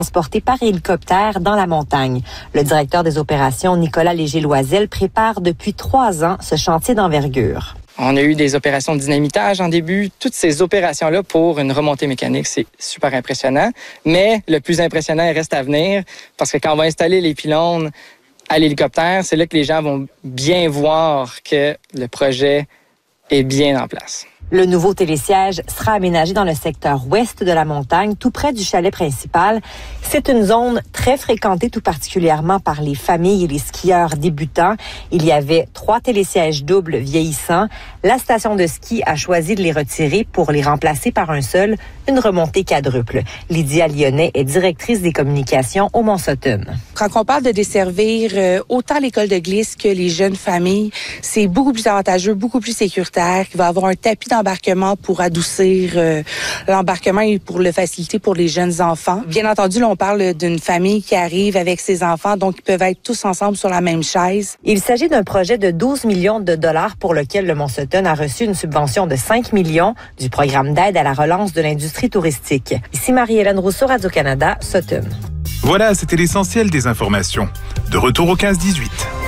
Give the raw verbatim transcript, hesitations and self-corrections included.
transportés par hélicoptère dans la montagne. Le directeur des opérations, Nicolas Léger-Loisel, prépare depuis trois ans ce chantier d'envergure. On a eu des opérations de dynamitage en début. Toutes ces opérations-là pour une remontée mécanique, c'est super impressionnant. Mais le plus impressionnant il reste à venir parce que quand on va installer les pylônes à l'hélicoptère, c'est là que les gens vont bien voir que le projet est bien en place. Le nouveau télésiège sera aménagé dans le secteur ouest de la montagne, tout près du chalet principal. C'est une zone très fréquentée, tout particulièrement par les familles et les skieurs débutants. Il y avait trois télésièges doubles vieillissants. La station de ski a choisi de les retirer pour les remplacer par un seul, une remontée quadruple. Lydia Lyonnais est directrice des communications au Mont-Sutton. Quand on parle de desservir euh, autant l'école de glisse que les jeunes familles, c'est beaucoup plus avantageux, beaucoup plus sécuritaire. Il va y avoir un tapis d'embarquement pour adoucir euh, l'embarquement et pour le faciliter pour les jeunes enfants. Bien entendu, là, on parle d'une famille qui arrive avec ses enfants, donc ils peuvent être tous ensemble sur la même chaise. Il s'agit d'un projet de douze millions de dollars pour lequel le Mont-Sutton a reçu une subvention de cinq millions du programme d'aide à la relance de l'industrie touristique. Ici Marie-Hélène Rousseau, Radio-Canada, Sutton. Voilà, c'était l'essentiel des informations. De retour au quinze dix-huit.